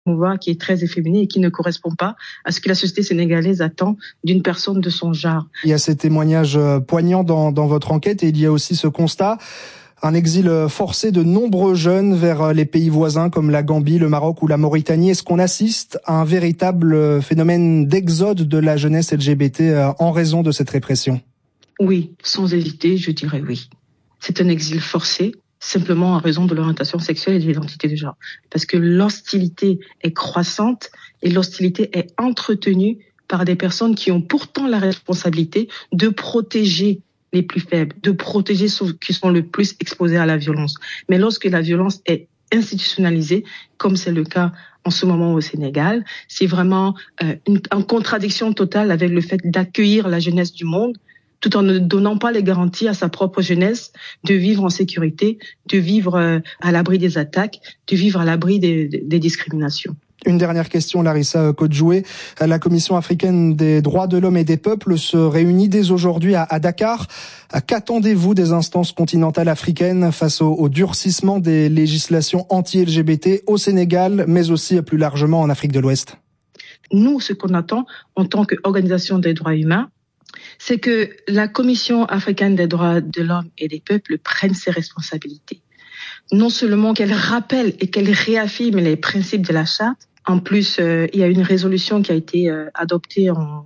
qui est très efféminé et qui ne correspond pas à ce que la société sénégalaise attend d'une personne de son genre. Il y a ces témoignages poignants dans votre enquête et il y a aussi ce constat, un exil forcé de nombreux jeunes vers les pays voisins comme la Gambie, le Maroc ou la Mauritanie. Est-ce qu'on assiste à un véritable phénomène d'exode de la jeunesse LGBT en raison de cette répression ? Oui, sans hésiter, je dirais oui. C'est un exil forcé, simplement en raison de l'orientation sexuelle et de l'identité de genre. Parce que l'hostilité est croissante et l'hostilité est entretenue par des personnes qui ont pourtant la responsabilité de protéger les plus faibles, de protéger ceux qui sont le plus exposés à la violence. Mais lorsque la violence est institutionnalisée, comme c'est le cas en ce moment au Sénégal, c'est vraiment en contradiction totale avec le fait d'accueillir la jeunesse du monde, tout en ne donnant pas les garanties à sa propre jeunesse de vivre en sécurité, de vivre à l'abri des attaques, de vivre à l'abri des discriminations. Une dernière question, Larissa Kodjoué. La Commission africaine des droits de l'homme et des peuples se réunit dès aujourd'hui à Dakar. Qu'attendez-vous des instances continentales africaines face au durcissement des législations anti-LGBT au Sénégal, mais aussi plus largement en Afrique de l'Ouest ? Nous, ce qu'on attend en tant qu'organisation des droits humains, c'est que la Commission africaine des droits de l'homme et des peuples prenne ses responsabilités. Non seulement qu'elle rappelle et qu'elle réaffirme les principes de la charte. En plus, il y a une résolution qui a été adoptée en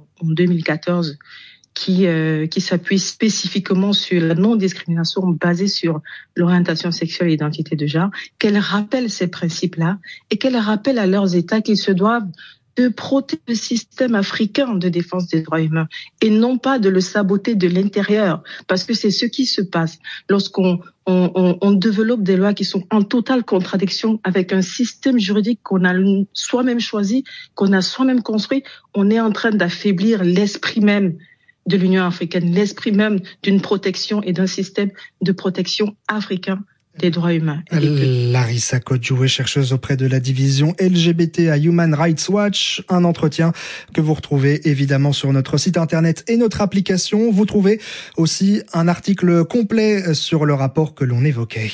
2014 qui s'appuie spécifiquement sur la non-discrimination basée sur l'orientation sexuelle et l'identité de genre, qu'elle rappelle ces principes-là et qu'elle rappelle à leurs États qu'ils se doivent de protéger le système africain de défense des droits humains et non pas de le saboter de l'intérieur, parce que c'est ce qui se passe lorsqu'on développe des lois qui sont en totale contradiction avec un système juridique qu'on a soi-même choisi, qu'on a soi-même construit. On est en train d'affaiblir l'esprit même de l'Union africaine, l'esprit même d'une protection et d'un système de protection africain des droits humains. Larissa Kodjoué, chercheuse auprès de la division LGBT à Human Rights Watch. Un entretien que vous retrouvez évidemment sur notre site internet et notre application. Vous trouvez aussi un article complet sur le rapport que l'on évoquait.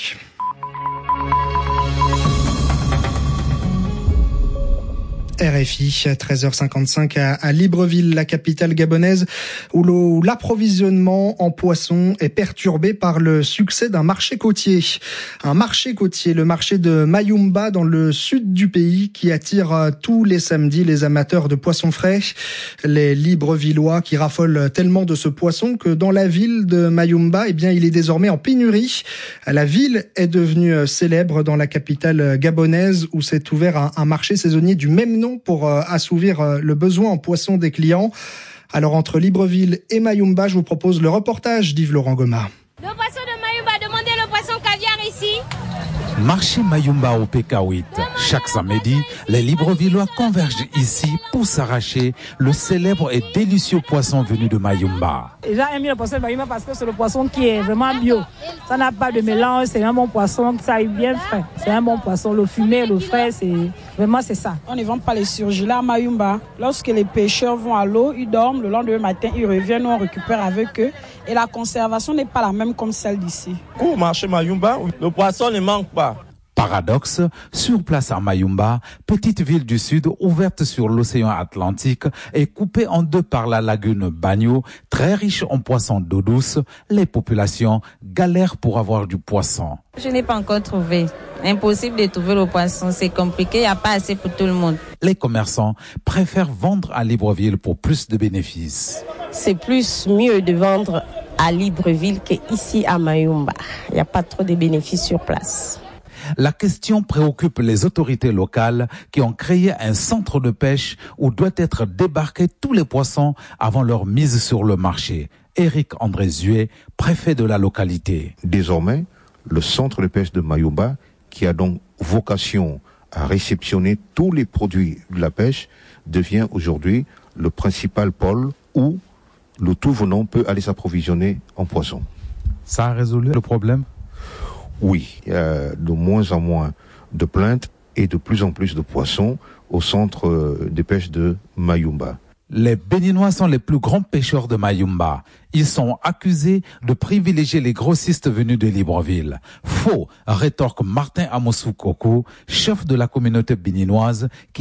RFI, 13h55 à Libreville, la capitale gabonaise, où l'approvisionnement en poissons est perturbé par le succès d'un marché côtier. Un marché côtier, le marché de Mayumba dans le sud du pays, qui attire tous les samedis les amateurs de poissons frais. Les Librevillois qui raffolent tellement de ce poisson que dans la ville de Mayumba, il est désormais en pénurie. La ville est devenue célèbre dans la capitale gabonaise où s'est ouvert un marché saisonnier du même nom pour assouvir le besoin en poissons des clients. Alors entre Libreville et Mayumba, je vous propose le reportage d'Yves Laurent Goma. Le poisson de Mayumba, demandez le poisson caviar ici. Marché Mayumba au PK8. Chaque samedi, les Librevillois convergent ici pour s'arracher le célèbre et délicieux poisson venu de Mayumba. J'ai aimé le poisson de Mayumba parce que c'est le poisson qui est vraiment bio. Ça n'a pas de mélange, c'est un bon poisson, ça est bien frais. C'est un bon poisson, le fumé, le frais, c'est ça. On ne vend pas les surgelés à Mayumba. Lorsque les pêcheurs vont à l'eau, ils dorment, le lendemain matin, ils reviennent, on récupère avec eux. Et la conservation n'est pas la même comme celle d'ici. Au marché Mayumba, le poisson ne manque pas. Paradoxe, sur place à Mayumba, petite ville du sud ouverte sur l'océan Atlantique et coupée en deux par la lagune Bagno, très riche en poissons d'eau douce, les populations galèrent pour avoir du poisson. Je n'ai pas encore trouvé. Impossible de trouver le poisson, c'est compliqué, il n'y a pas assez pour tout le monde. Les commerçants préfèrent vendre à Libreville pour plus de bénéfices. C'est mieux de vendre à Libreville qu'ici à Mayumba. Il n'y a pas trop de bénéfices sur place. La question préoccupe les autorités locales qui ont créé un centre de pêche où doivent être débarqués tous les poissons avant leur mise sur le marché. Éric André Zué, préfet de la localité. Désormais, le centre de pêche de Mayumba, qui a donc vocation à réceptionner tous les produits de la pêche, devient aujourd'hui le principal pôle où le tout venant peut aller s'approvisionner en poissons. Ça a résolu le problème ? Oui, il y a de moins en moins de plaintes et de plus en plus de poissons au centre de pêche de Mayumba. Les Béninois sont les plus grands pêcheurs de Mayumba. Ils sont accusés de privilégier les grossistes venus de Libreville. Faux, rétorque Martin Amousou Koko, chef de la communauté béninoise, qui